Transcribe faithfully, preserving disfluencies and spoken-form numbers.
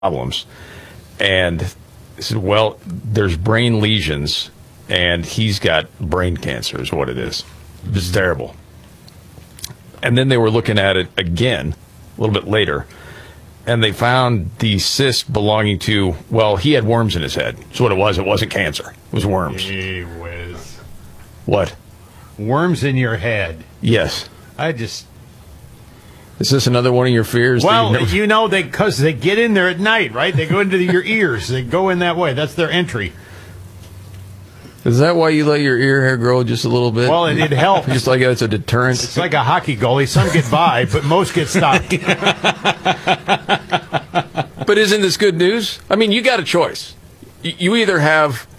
problems. And they said, well, there's brain lesions, and he's got brain cancer is what it is. It's terrible. And then they were looking at it again a little bit later, and they found the cyst belonging to, well, he had worms in his head. That's what it was. It wasn't cancer. It was worms. Gee whiz. What? Worms in your head. Yes. I just... Is this another one of your fears? Well, never... you know, they because they get in there at night, right? They go into the, your ears. They go in that way. That's their entry. Is that why you let your ear hair grow just a little bit? Well, it, it helps. Just like it's a deterrent? It's like a hockey goalie. Some get by, but most get stopped. But isn't this good news? I mean, you got a choice. You either have